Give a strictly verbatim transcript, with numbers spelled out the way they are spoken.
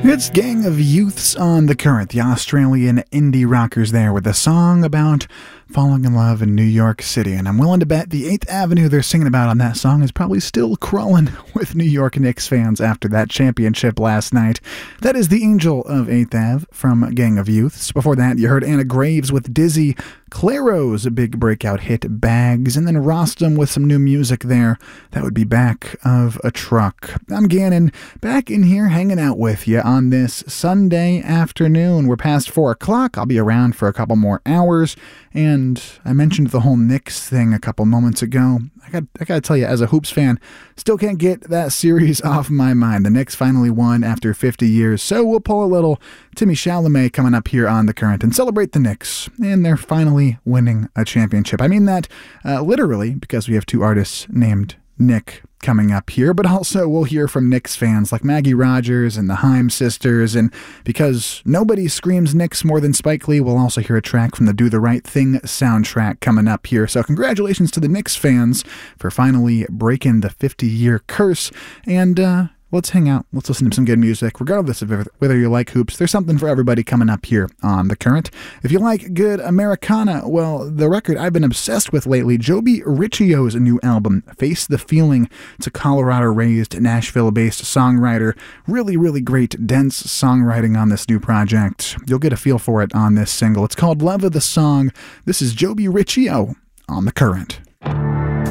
It's Gang of Youths on the Current, the Australian indie rockers there with a song about falling in love in New York City. And I'm willing to bet the eighth Avenue they're singing about on that song is probably still crawling with New York Knicks fans after that championship last night. That is the Angel of eighth Ave from Gang of Youths. Before that, you heard Anna Graves with Dizzy, Clairo's big breakout hit Bags, and then Rostam with some new music there. That would be Back of a Truck. I'm Gannon, back in here hanging out with you on this Sunday afternoon. We're past four o'clock. I'll be around for a couple more hours. And I mentioned the whole Knicks thing a couple moments ago. I got, I got to tell you, as a Hoops fan, still can't get that series off my mind. The Knicks finally won after fifty years, so we'll pull a little Timmy Chalamet coming up here on The Current and celebrate the Knicks. And they're finally winning a championship. I mean that uh, literally, because we have two artists named Nick coming up here, but also we'll hear from Knicks fans like Maggie Rogers and the Haim sisters, and because nobody screams Knicks more than Spike Lee, we'll also hear a track from the Do the Right Thing soundtrack coming up here. So congratulations to the Knicks fans for finally breaking the fifty-year curse, and uh let's hang out. Let's listen to some good music. Regardless of whether you like hoops, there's something for everybody coming up here on The Current. If you like good Americana, well, the record I've been obsessed with lately, Joby Riccio's new album, Face the Feeling. It's a Colorado-raised, Nashville-based songwriter. Really, really great, dense songwriting on this new project. You'll get a feel for it on this single. It's called Love of the Song. This is Joby Riccio on The Current.